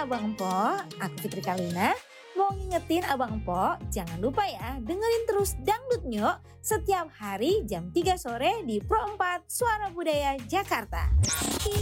Abang Po, aku Fitri Kalina. Mau ngingetin Abang Po, jangan lupa ya dengerin terus Dangdut Nyok setiap hari jam 3 sore di Pro 4 Suara Budaya Jakarta.